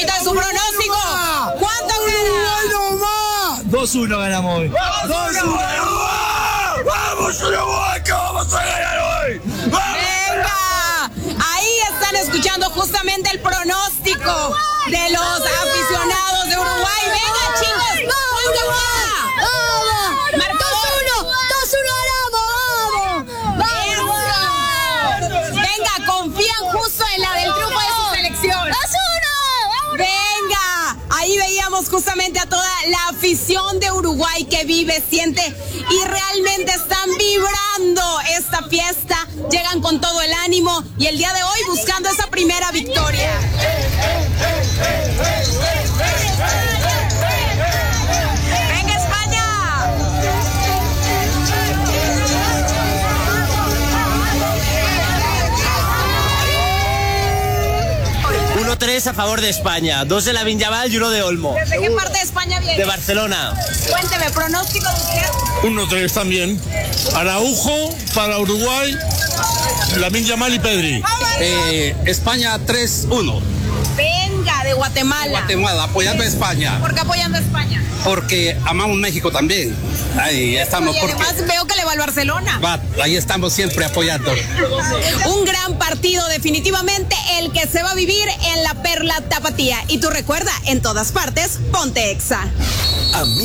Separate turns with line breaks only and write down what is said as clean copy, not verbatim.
ahorita de su pronóstico. ¿Cuánto gana?
2-1 ganamos hoy.
2-1. ¡Vamos, Uruguay, que vamos a ganar hoy!
Venga, ahí están escuchando justamente el pronóstico de los aficionados de Uruguay. Venga, chicos, ¿cuánto va? Marcador
2-1 ganamos.
Venga, confían justo en la del triunfo de su selección.
2-1.
Venga, ahí veíamos justamente a toda la afición de Uruguay que vive, siente y realmente están vibrando esta fiesta. Llegan con todo el ánimo y el día de hoy buscando esa primera victoria. ¡Venga, España!
1-3 a favor de España. 2 de Lamine Yamal y 1 de Olmo.
¿Desde qué parte de España viene?
De Barcelona.
Cuénteme, pronóstico de usted.
1-3 también. Araujo para Uruguay, Lamine Yamal y Pedri.
España 3-1.
Venga, de Guatemala.
Guatemala, apoyando a España.
¿Por qué apoyando a España?
Porque amamos México también. Ahí estamos.
Y además veo que le va al Barcelona.
Ahí estamos siempre apoyando.
Un gran partido, definitivamente el que se va a vivir en la Perla Tapatía. Y tú recuerda, en todas partes, ponte Exa.